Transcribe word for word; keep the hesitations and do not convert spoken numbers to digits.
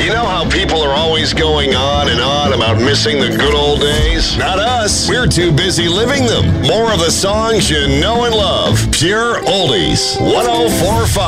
You know how people are always going on and on about missing the good old days? Not us. We're too busy living them. More of the songs you know and love. Pure Oldies. one oh four point five.